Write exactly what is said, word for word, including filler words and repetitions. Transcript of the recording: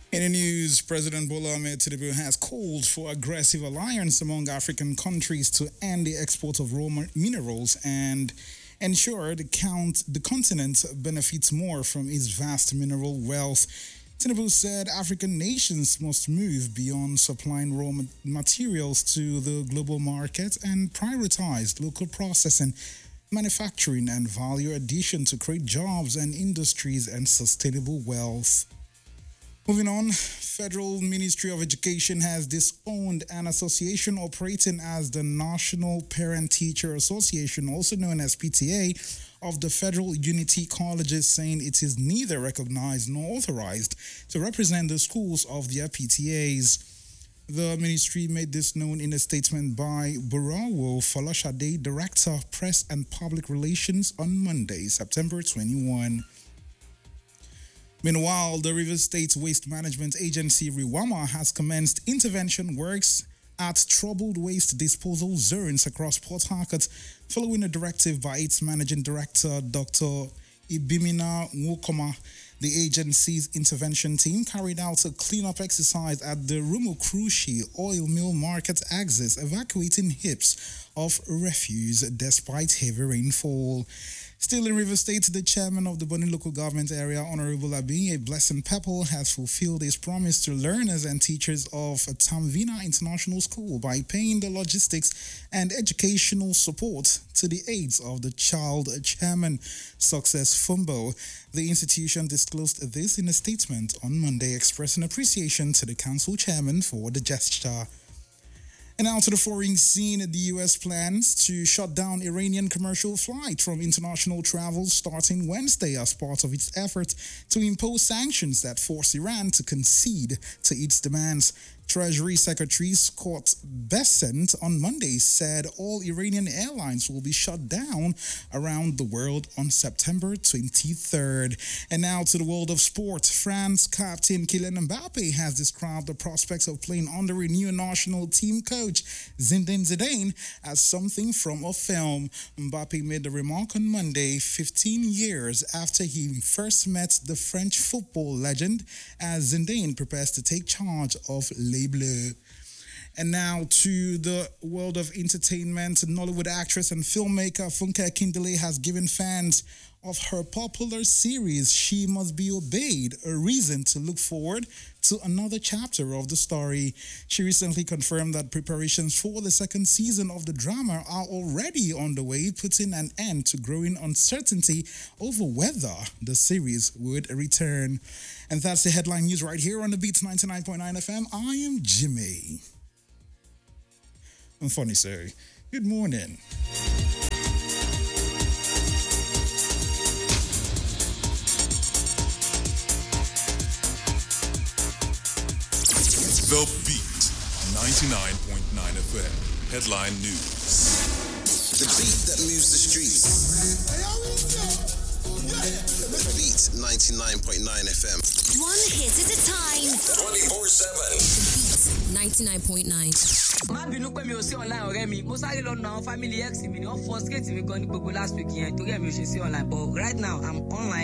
In the news, President Bola Ahmed Tinubu has called for aggressive alliance among African countries to end the export of raw minerals and ensure the, count, the continent benefits more from its vast mineral wealth. Tinubu said African nations must move beyond supplying raw materials to the global market and prioritize local processing, manufacturing, and value addition to create jobs and industries and sustainable wealth. Moving on, Federal Ministry of Education has disowned an association operating as the National Parent-Teacher Association, also known as P T A, of the Federal Unity Colleges, saying it is neither recognized nor authorized to represent the schools of their P T As. The ministry made this known in a statement by Burawo Folashade, Director, Press and Public Relations, on Monday, September twenty-first. Meanwhile, the Rivers State Waste Management Agency, RIWAMA, has commenced intervention works at troubled waste disposal zones across Port Harcourt, following a directive by its Managing Director, Doctor Ibimina Nwokoma. The agency's intervention team carried out a cleanup exercise at the Rumukrushi oil mill market axis, evacuating heaps of refuse despite heavy rainfall. Still in River State, the chairman of the Bonny Local Government Area, Honorable Abinye Blessing Pepple, has fulfilled his promise to learners and teachers of Tamvina International School by paying the logistics and educational support to the aides of the child chairman, Success Fumbo. The institution disclosed this in a statement on Monday, expressing appreciation to the council chairman for the gesture. And now to the foreign scene, the U S plans to shut down Iranian commercial flights from international travel starting Wednesday as part of its effort to impose sanctions that force Iran to concede to its demands. Treasury Secretary Scott Bessent on Monday said all Iranian airlines will be shut down around the world on September twenty-third. And now to the world of sport. France captain Kylian Mbappe has described the prospects of playing under a new national team coach, Zinedine Zidane, as something from a film. Mbappe made the remark on Monday, fifteen years after he first met the French football legend, as Zidane prepares to take charge of Les Bleus. And now to the world of entertainment. Nollywood actress and filmmaker Funke Akindele has given fans of her popular series She Must Be Obeyed a reason to look forward to another chapter of the story. She recently confirmed that preparations for the second season of the drama are already on the way, putting an end to growing uncertainty over whether the series would return. And that's the headline news right here on the Beats ninety-nine point nine F M. I am Jimmy. I'm funny, sir. Good morning. The Beat ninety-nine point nine F M. Headline News. The beat that moves the streets. The Beat ninety-nine point nine F M. One hit at a time. twenty-four seven. The Beat ninety-nine point nine. má bínú pé mi ò sí online ọ̀rẹ́ mi mo sáré lọ na àwọn family x mi ni wọ́n frustrate mi gan ní gbogbo last week yẹn torí ẹ̀ mi ò ṣe sí online but right now I'm online.